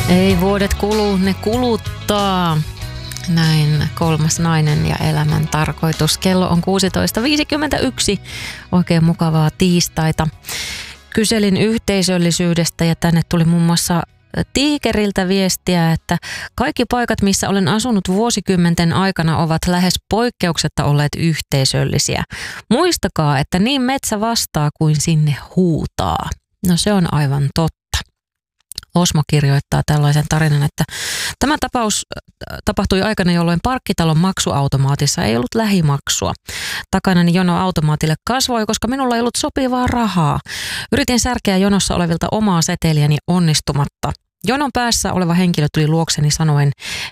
Ei vuodet kulu, ne kuluttaa. Näin kolmas nainen ja elämän tarkoitus. Kello on 16.51. Oikein mukavaa tiistaita. Kyselin yhteisöllisyydestä ja tänne tuli muun muassa Tiikeriltä viestiä, että kaikki paikat, missä olen asunut vuosikymmenten aikana, ovat lähes poikkeuksetta olleet yhteisöllisiä. Muistakaa, että niin metsä vastaa kuin sinne huutaa. No se on aivan totta. Osmo kirjoittaa tällaisen tarinan, että tämä tapaus tapahtui aikana, jolloin parkkitalon maksuautomaatissa ei ollut lähimaksua. Takanani jono automaatille kasvoi, koska minulla ei ollut sopivaa rahaa. Yritin särkeä jonossa olevilta omaa seteliäni onnistumatta. Jonon päässä oleva henkilö tuli luokseni sanoen,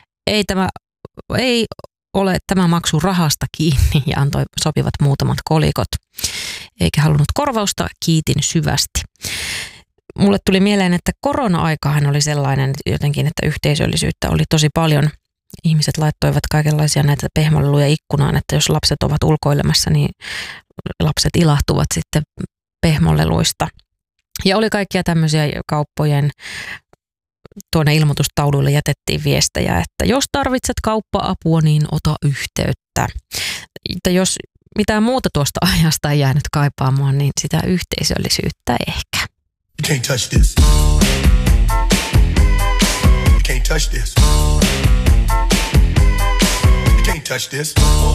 ei ole tämä maksu rahasta kiinni, ja antoi sopivat muutamat kolikot. Eikä halunnut korvausta, kiitin syvästi. Mulle tuli mieleen, että korona-aikahan oli sellainen jotenkin, että yhteisöllisyyttä oli tosi paljon. Ihmiset laittoivat kaikenlaisia näitä pehmoleluja ikkunaan, että jos lapset ovat ulkoilemassa, niin lapset ilahtuvat sitten pehmoleluista. Ja oli kaikkia tämmöisiä kauppojen, tuonne ilmoitustauluille jätettiin viestejä, että jos tarvitset kauppa-apua, niin ota yhteyttä. Että jos mitään muuta tuosta ajasta ei jäänyt kaipaamaan, niin sitä yhteisöllisyyttä ehkä. You can't touch this. You can't touch this. You can't touch this.